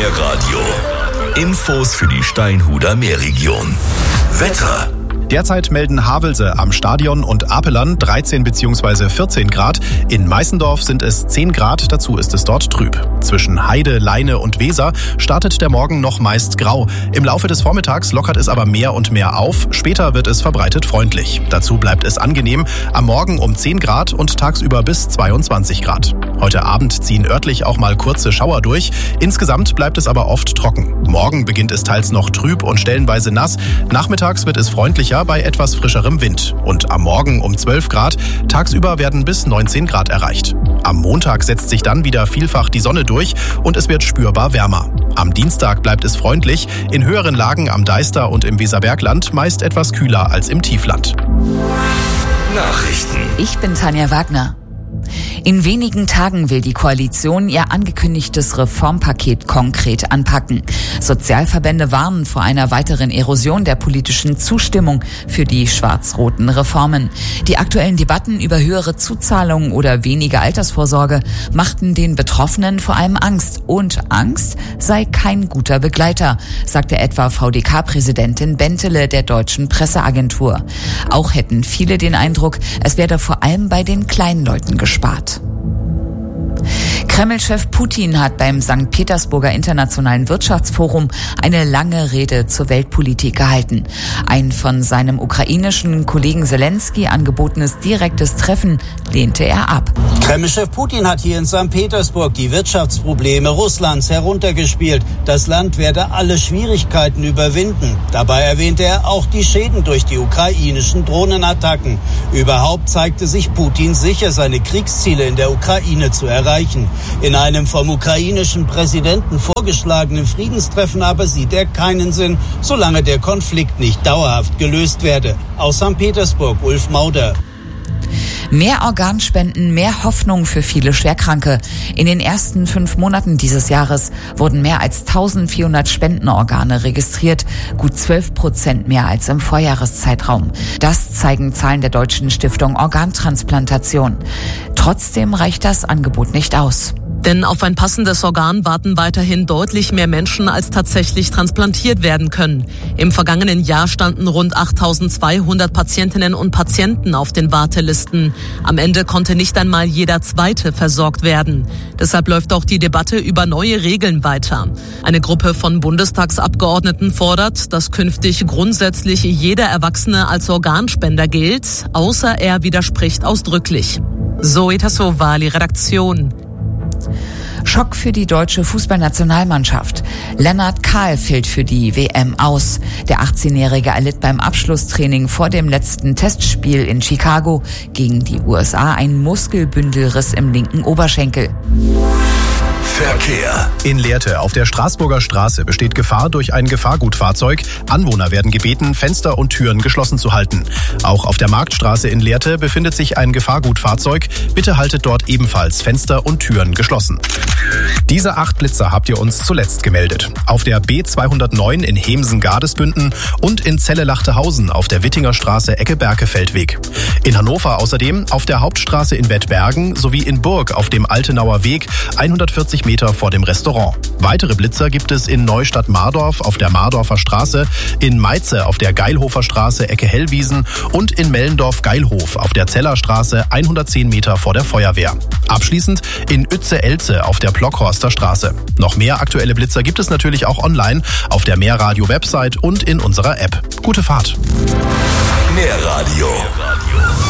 Meerradio. Infos für die Steinhuder Meerregion. Wetter. Derzeit melden Havelse am Stadion und Apelern 13 bzw. 14 Grad. In Meißendorf sind es 10 Grad, dazu ist es dort trüb. Zwischen Heide, Leine und Weser startet der Morgen noch meist grau. Im Laufe des Vormittags lockert es aber mehr und mehr auf. Später wird es verbreitet freundlich. Dazu bleibt es angenehm. Am Morgen um 10 Grad und tagsüber bis 22 Grad. Heute Abend ziehen örtlich auch mal kurze Schauer durch. Insgesamt bleibt es aber oft trocken. Morgen beginnt es teils noch trüb und stellenweise nass. Nachmittags wird es freundlicher bei etwas frischerem Wind. Und am Morgen um 12 Grad, tagsüber werden bis 19 Grad erreicht. Am Montag setzt sich dann wieder vielfach die Sonne durch und es wird spürbar wärmer. Am Dienstag bleibt es freundlich, in höheren Lagen am Deister und im Weserbergland meist etwas kühler als im Tiefland. Nachrichten. Ich bin Tanja Wagner. In wenigen Tagen will die Koalition ihr angekündigtes Reformpaket konkret anpacken. Sozialverbände warnen vor einer weiteren Erosion der politischen Zustimmung für die schwarz-roten Reformen. Die aktuellen Debatten über höhere Zuzahlungen oder weniger Altersvorsorge machten den Betroffenen vor allem Angst. Und Angst sei kein guter Begleiter, sagte etwa VDK-Präsidentin Bentele der Deutschen Presseagentur. Auch hätten viele den Eindruck, es werde vor allem bei den kleinen Leuten gespart. Kreml-Chef Putin hat beim St. Petersburger Internationalen Wirtschaftsforum eine lange Rede zur Weltpolitik gehalten. Ein von seinem ukrainischen Kollegen Zelensky angebotenes direktes Treffen lehnte er ab. Kreml-Chef Putin hat hier in St. Petersburg die Wirtschaftsprobleme Russlands heruntergespielt. Das Land werde alle Schwierigkeiten überwinden. Dabei erwähnte er auch die Schäden durch die ukrainischen Drohnenattacken. Überhaupt zeigte sich Putin sicher, seine Kriegsziele in der Ukraine zu erreichen. In einem vom ukrainischen Präsidenten vorgeschlagenen Friedenstreffen aber sieht er keinen Sinn, solange der Konflikt nicht dauerhaft gelöst werde. Aus St. Petersburg, Ulf Mauder. Mehr Organspenden, mehr Hoffnung für viele Schwerkranke. In den ersten 5 Monaten dieses Jahres wurden mehr als 1400 Spendenorgane registriert, gut 12% mehr als im Vorjahreszeitraum. Das zeigen Zahlen der Deutschen Stiftung Organtransplantation. Trotzdem reicht das Angebot nicht aus. Denn auf ein passendes Organ warten weiterhin deutlich mehr Menschen, als tatsächlich transplantiert werden können. Im vergangenen Jahr standen rund 8200 Patientinnen und Patienten auf den Wartelisten. Am Ende konnte nicht einmal jeder Zweite versorgt werden. Deshalb läuft auch die Debatte über neue Regeln weiter. Eine Gruppe von Bundestagsabgeordneten fordert, dass künftig grundsätzlich jeder Erwachsene als Organspender gilt, außer er widerspricht ausdrücklich. Zoe Tassovali, Redaktion. Schock für die deutsche Fußballnationalmannschaft. Lennart Kahl fällt für die WM aus. Der 18-Jährige erlitt beim Abschlusstraining vor dem letzten Testspiel in Chicago gegen die USA einen Muskelbündelriss im linken Oberschenkel. Verkehr. In Lehrte auf der Straßburger Straße besteht Gefahr durch ein Gefahrgutfahrzeug. Anwohner werden gebeten, Fenster und Türen geschlossen zu halten. Auch auf der Marktstraße in Lehrte befindet sich ein Gefahrgutfahrzeug. Bitte haltet dort ebenfalls Fenster und Türen geschlossen. Diese 8 Blitzer habt ihr uns zuletzt gemeldet. Auf der B209 in Hemsen-Gardesbünden und in Celle-Lachtehausen auf der Wittinger Straße Ecke Berkefeldweg. In Hannover außerdem auf der Hauptstraße in Wettbergen sowie in Burg auf dem Altenauer Weg 140 Meter vor dem Restaurant. Weitere Blitzer gibt es in Neustadt-Mardorf auf der Mardorfer Straße, in Meize auf der Geilhofer Straße Ecke Hellwiesen und in Mellendorf-Geilhof auf der Zellerstraße 110 Meter vor der Feuerwehr. Abschließend in Uetze-Elze auf der Plockhorster Straße. Noch mehr aktuelle Blitzer gibt es natürlich auch online auf der Meerradio-Website und in unserer App. Gute Fahrt! Meerradio.